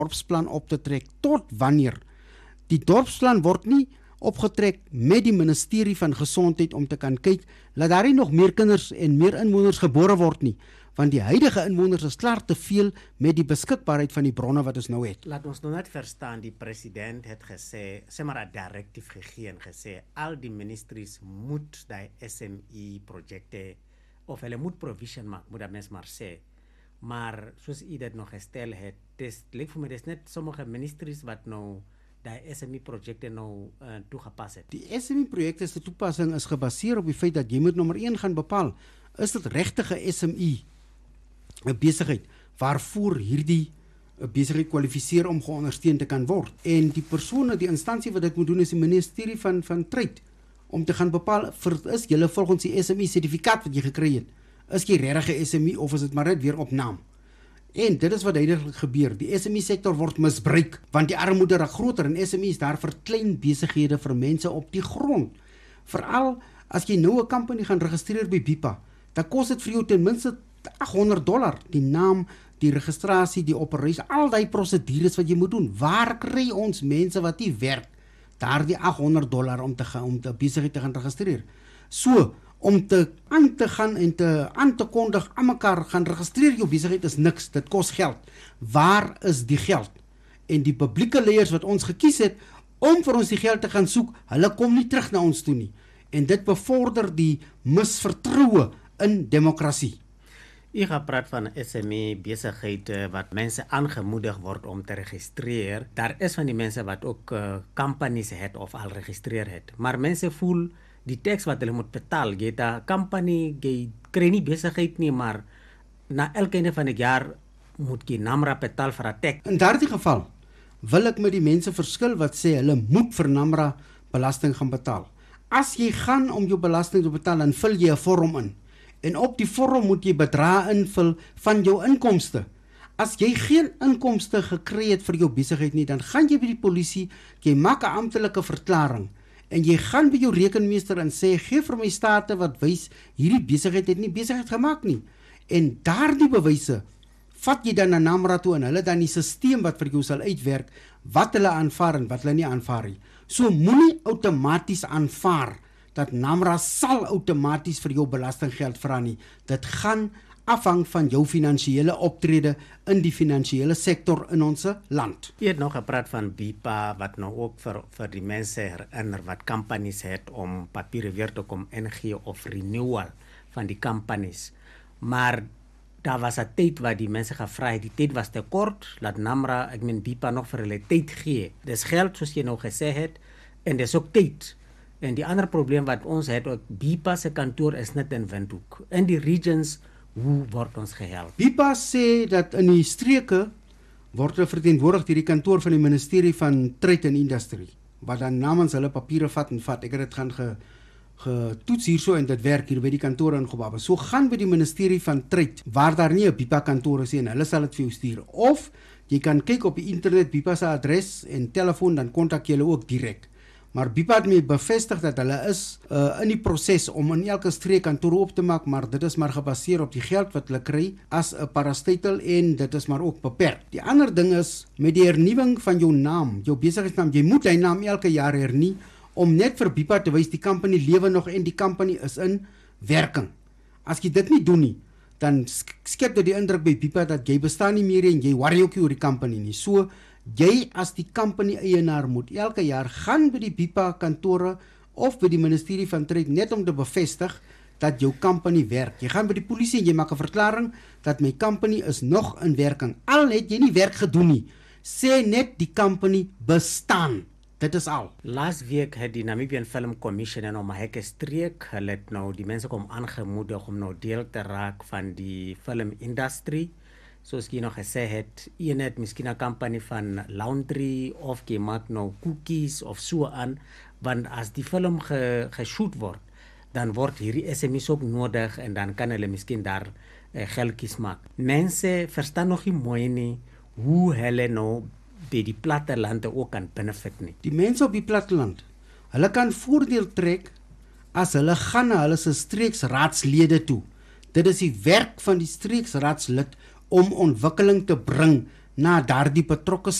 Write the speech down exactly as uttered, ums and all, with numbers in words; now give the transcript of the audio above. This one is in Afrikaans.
dorpsplan op te trek tot wanneer die dorpsplan word nie opgetrek met die ministerie van gesondheid om te kan kyk, laat daar nie nog meer kinders en meer inwoners gebore word nie, want die huidige inwoners is klaar te veel met die beskikbaarheid van die bronne wat ons nou het. Laat ons nou net verstaan, die president het gesê, sê maar 'n directief gegee en gesê, al die ministries moet die S M E-projekte, of hulle moet provision maak, moet dat mens maar sê. Maar soos u dit nog gestel het, dis lyk vir my dis net sommige ministries wat nou die S M E-projekte nou uh, toegepas het. Die S M E-projekte se toepassing is gebaseer op die feit dat jy moet nommer een gaan bepaal, is dit regtig 'n S M E, 'n besigheid waarvoor hierdie besigheid kwalifiseer om geondersteun te kan word. En die persone, die instansie wat dit moet doen is die ministerie van van Trade, om te gaan bepaal, vir, is julle volgens die S M E-sertifikaat wat jy gekry het, is jy regtig 'n S M E of is dit maar net weer op naam? En dit is wat duidelik gebeur. Die S M E-sektor word misbruik, want die armoede raak groter en S M E is daar vir klein besighede, vir mense op die grond. Veral as jy nou 'n company gaan registreer by BIPA, dan kos dit vir jou ten minste aghonderd dollar, die naam, die registrasie, die operasie, al die prosedures wat jy moet doen. Waar kry ons mense wat nie werk, daar die aghonderd dollar om te gaan, om te besigheid te gaan registreer? So, om te aan te gaan en te aan te kondig aan mekaar gaan registreer jou besigheid is niks, dit kos geld. Waar is die geld? En die publieke leiers wat ons gekies het om vir ons die geld te gaan soek, hulle kom nie terug na ons toe nie. En dit bevorder die misvertroue in demokrasie. U gaan praat van S M E besigheid wat mense aangemoedig word om te registreer. Daar is van die mense wat ook uh, companies het of al registreer het. Maar mense voel die tax wat hulle moet betaal, jy het 'n company, jy kry nie besigheid nie, maar na elke einde van die jaar moet jy NAMRA betaal vir 'n tax. In daardie geval wil ek met die mense verskil wat sê hulle moet vir NAMRA belasting gaan betaal. As jy gaan om jou belasting te betaal, dan vul jy 'n vorm in. En op die vorm moet jy bedrae invul van jou inkomste. As jy geen inkomste gekry het vir jou besigheid nie, dan gaan jy by die polisie, jy maak 'n amptelike verklaring en jy gaan by jou rekenmeester en sê, gee vir my state wat wys hierdie besigheid het nie besigheid gemaak nie. En daardie bewyse vat jy dan na NAMRA toe en hulle dan die stelsel wat vir jou sal uitwerk wat hulle aanvaar en wat hulle nie aanvaar nie. So moenie outomaties aanvaar dat NAMRA sal outomaties vir jou belastinggeld vra nie. Dit gaan afhang van jou finansiële optrede in die finansiële sektor in ons land. Jy het nog gepraat van BIPA wat nou ook vir vir die mense herinner wat companies het om papiere weer te kom ingee of renewal van die companies. Maar daar was 'n tyd wat die mense gevra het, die tyd was te kort, laat NAMRA, ek meen BIPA nog vir hulle tyd gee. Dis geld soos jy nou gesê het en dis ook tyd. En die ander probleem wat ons het, ook BIPA se kantoor is net in Windhoek. In die regions, hoe word ons gehelp? BIPA sê dat in die streke word hulle verteenwoordig deur die kantoor van die ministerie van Trade and Industry, wat dan namens hulle papiere vat en vat. Ek het dit gaan ge, getoets hierso en dit werk hier by die kantoor in Gobaba. So gaan by die ministerie van Trade, waar daar nie 'n BIPA kantoor is en hulle sal dit vir jou stuur. Of jy kan kyk op die internet BIPA se adres en telefoon, dan kontak jy hulle ook direk. Maar BIPA het my bevestig dat hulle is uh, in die proses om in elke streek kantoor op te maak, maar dit is maar gebaseer op die geld wat hulle kry as 'n parastatal en dit is maar ook beperk. Die ander ding is, met die hernuwing van jou naam, jou besigheidsnaam, jy moet jy naam elke jaar hernie, om net vir BIPA te wys die company lewe nog en die company is in werking. As jy dit nie doen nie, dan skep dit die indruk by BIPA dat jy bestaan nie meer en jy worry ook nie oor die company nie. So, jy as die company eienaar moet elke jaar gaan by die BIPA kantore of by die ministerie van Trade net om te bevestig dat jou company werk. Jy gaan by die polisie en jy maak 'n verklaring dat my company is nog in werking. Al het jy nie werk gedoen nie, sê net die company bestaan. Dit is al. Laas week het die Namibian Film Commission en Omaheke streek, hulle het nou die mense kom aangemoedig om nou deel te raak van die filmindustrie. Soos jy nog gesê het, een het miskien 'n company van laundry of jy maak nou cookies of so aan, want as die film ge, geshoot word, dan word hierdie S M Es ook nodig en dan kan hulle miskien daar uh, geldjies maak. Mense verstaan nog nie mooi nie hoe hulle nou by die plattelande ook kan benefit nie. Die mense op die platteland, hulle kan voordeel trek as hulle gaan na hulle se streeksraadslede toe. Dit is die werk van die streeksraadslid om ontwikkeling te bring na daardie betrokke